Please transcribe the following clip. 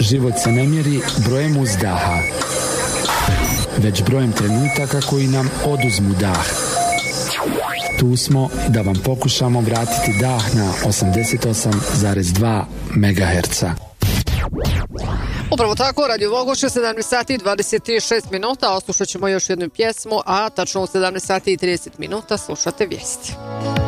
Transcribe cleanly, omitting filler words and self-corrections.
Život se ne mjeri brojem uzdaha, već brojem trenutaka koji nam oduzmu dah. Tu smo da vam pokušamo vratiti dah na 88,2 MHz. Upravo tako, Radio Vogoše, 17 sati i 26 minuta, oslušat ćemo još jednu pjesmu, a tačno u 17 sati i 30 minuta slušate vijesti.